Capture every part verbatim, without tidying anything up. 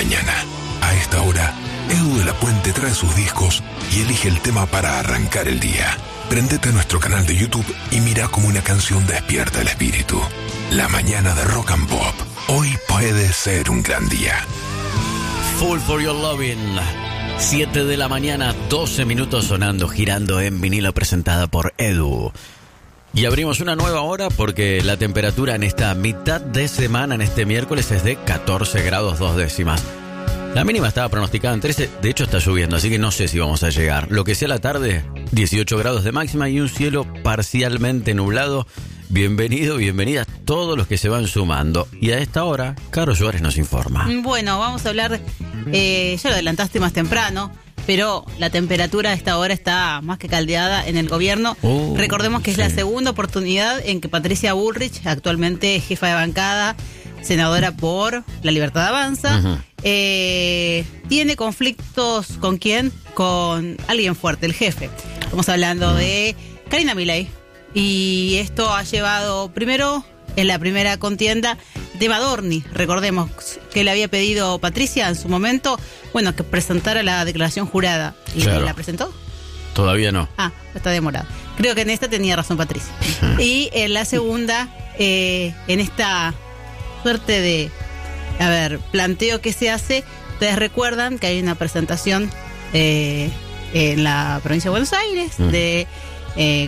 mañana. A esta hora, Edu de la Puente trae sus discos y elige el tema para arrancar el día. Prendete a nuestro canal de YouTube y mira cómo una canción despierta el espíritu. La mañana de Rock and Pop. Hoy puede ser un gran día. Full for Your Loving. siete de la mañana, doce minutos sonando, girando en vinilo, presentada por Edu. Y abrimos una nueva hora porque la temperatura en esta mitad de semana, en este miércoles, es de catorce grados dos décimas. La mínima estaba pronosticada en trece, de hecho está lloviendo, así que no sé si vamos a llegar. Lo que sea la tarde, dieciocho grados de máxima y un cielo parcialmente nublado. Bienvenido, bienvenidas todos los que se van sumando. Y a esta hora, Caro Suárez nos informa. Bueno, vamos a hablar, eh, ya lo adelantaste más temprano, pero la temperatura a esta hora está más que caldeada en el gobierno. Uh, Recordemos que sí. Es la segunda oportunidad en que Patricia Bullrich, actualmente jefa de bancada, senadora por La Libertad Avanza, uh-huh. eh, tiene conflictos ¿con quién? Con alguien fuerte, el jefe. Estamos hablando uh-huh. de Karina Milei. Y esto ha llevado, primero, en la primera contienda, de Adorni. Recordemos que le había pedido Patricia en su momento, bueno, que presentara la declaración jurada. ¿Y claro. la presentó? Todavía no. Ah, está demorado. Creo que en esta tenía razón Patricia. Y en la segunda, eh, en esta suerte de, a ver, planteo que se hace, ustedes recuerdan que hay una presentación eh, en la provincia de Buenos Aires mm. de... Eh,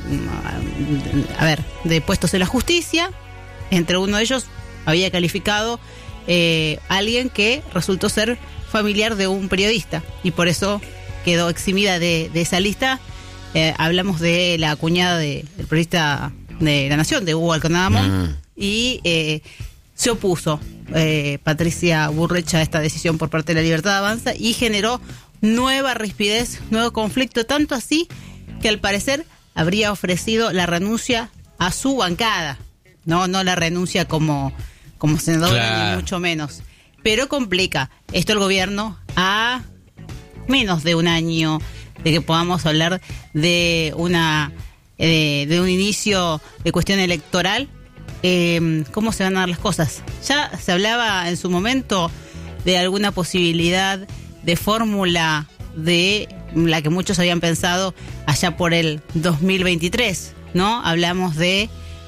a ver, de puestos en la justicia. Entre uno de ellos había calificado eh, alguien que resultó ser familiar de un periodista y por eso quedó eximida de, de esa lista. Eh, hablamos de la cuñada de, del periodista de La Nación, de Hugo Alconadamón, mm. y eh, se opuso eh, Patricia Bullrich a esta decisión por parte de La Libertad Avanza y generó nueva rispidez, nuevo conflicto, tanto así que al parecer habría ofrecido la renuncia a su bancada, no no la renuncia como, como senadora, claro. ni mucho menos. Pero complica esto el gobierno a menos de un año de que podamos hablar de una eh, de un inicio de cuestión electoral. Eh, ¿Cómo se van a dar las cosas? Ya se hablaba en su momento de alguna posibilidad de fórmula de la que muchos habían pensado allá por el dos mil veintitrés, ¿no? Hablamos de,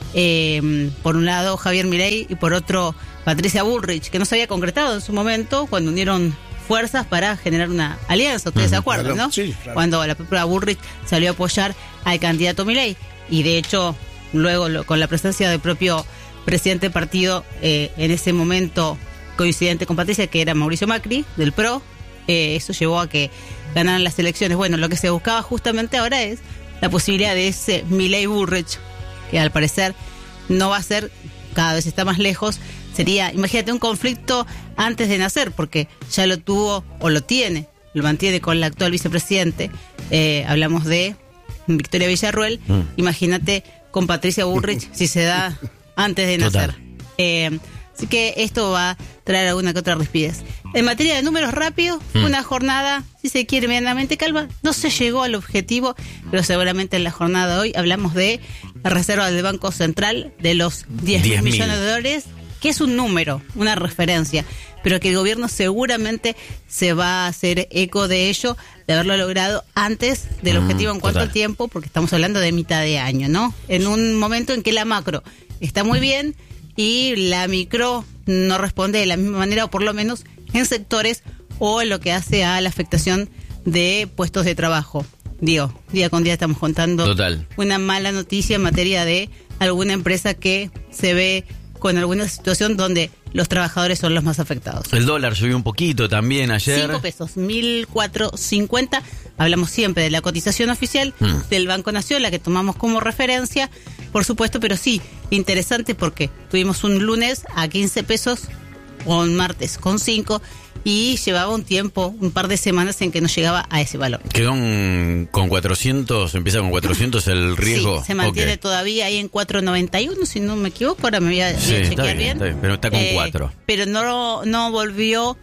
eh, por un lado, Javier Milei y por otro, Patricia Bullrich, que no se había concretado en su momento cuando unieron fuerzas para generar una alianza. ¿Ustedes uh-huh. se acuerdan, claro, no? Sí, claro. Cuando la propia Bullrich salió a apoyar al candidato Milei. Y de hecho, luego lo, con la presencia del propio presidente del partido, eh, en ese momento coincidente con Patricia, que era Mauricio Macri, del P R O, Eh, eso llevó a que ganaran las elecciones. Bueno, lo que se buscaba justamente ahora es la posibilidad de ese Milei Bullrich, que al parecer no va a ser, cada vez está más lejos. Sería, imagínate, un conflicto antes de nacer, porque ya lo tuvo o lo tiene, lo mantiene con la actual vicepresidente. Eh, hablamos de Victoria Villarruel. Mm. Imagínate con Patricia Bullrich si se da antes de nacer. Eh, Así que esto va a traer alguna que otra rispidez. En materia de números rápidos, mm. una jornada, si se quiere, medianamente calma. No se llegó al objetivo, pero seguramente en la jornada de hoy hablamos de la reserva del Banco Central de los diez mil millones de dólares, que es un número, una referencia, pero que el gobierno seguramente se va a hacer eco de ello, de haberlo logrado antes del mm, objetivo en cuanto al tiempo, porque estamos hablando de mitad de año, ¿no? En un momento en que la macro está muy bien y la micro no responde de la misma manera, o por lo menos en sectores o en lo que hace a la afectación de puestos de trabajo. Digo, día con día estamos contando Total. una mala noticia en materia de alguna empresa que se ve con alguna situación donde los trabajadores son los más afectados. El dólar subió un poquito también ayer. Cinco pesos, mil cuatrocientos cincuenta. Hablamos siempre de la cotización oficial mm. del Banco Nación, la que tomamos como referencia, por supuesto, pero sí, interesante porque tuvimos un lunes a quince pesos, o un martes con cinco, y llevaba un tiempo, un par de semanas en que no llegaba a ese valor. ¿Quedó un, con cuatrocientos, empieza con cuatrocientos el riesgo? Sí, se mantiene okay. todavía ahí en cuatro noventa y uno, si no me equivoco, ahora me voy a, sí, voy a chequear está bien, bien. Está bien, pero está con eh, cuatro. Pero no, no volvió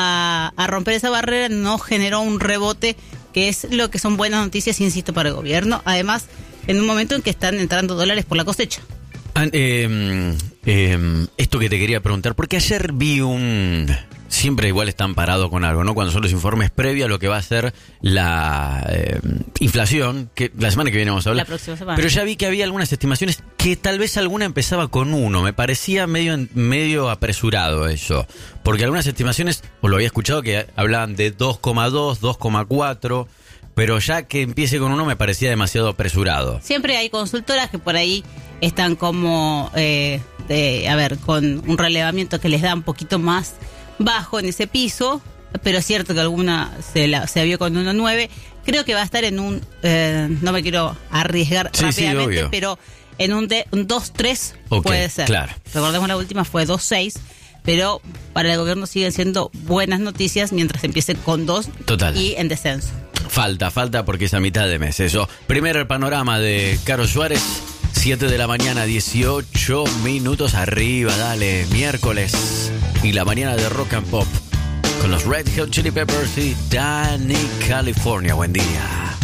a, a romper esa barrera, no generó un rebote, que es lo que son buenas noticias, insisto, para el gobierno. Además, en un momento en que están entrando dólares por la cosecha. Ah, eh, eh, esto que te quería preguntar, porque ayer vi un siempre igual están parados con algo, ¿no? Cuando son los informes previos a lo que va a ser la eh, inflación, que la semana que viene vamos a hablar. La próxima semana. Pero ya vi que había algunas estimaciones que tal vez alguna empezaba con uno. Me parecía medio, medio apresurado eso. Porque algunas estimaciones, o lo había escuchado, que hablaban de dos coma dos, dos coma cuatro... Pero ya que empiece con uno me parecía demasiado apresurado. Siempre hay consultoras que por ahí están como, eh, de, a ver, con un relevamiento que les da un poquito más bajo en ese piso, pero es cierto que alguna se, la, se vio con uno coma nueve. Creo que va a estar en un, eh, no me quiero arriesgar sí, rápidamente, sí, pero en un, de, un dos tres okay, puede ser. Claro. Recordemos la última fue dos seis. Pero para el gobierno siguen siendo buenas noticias mientras empiece con dos Total. Y en descenso. Falta, falta porque es a mitad de mes eso. Primer panorama de Caro Suárez, siete de la mañana, dieciocho minutos arriba, dale, miércoles. Y la mañana de Rock and Pop con los Red Hot Chili Peppers y Danny California. Buen día.